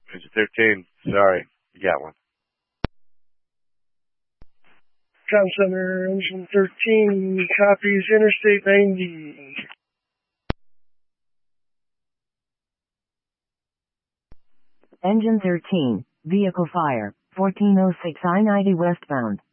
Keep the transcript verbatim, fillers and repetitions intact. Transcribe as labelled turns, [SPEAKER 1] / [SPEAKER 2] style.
[SPEAKER 1] Engine thirteen, sorry, you got one.
[SPEAKER 2] Com Center, Engine thirteen, copies Interstate ninety.
[SPEAKER 3] Engine thirteen, vehicle fire, fourteen oh six I ninety westbound.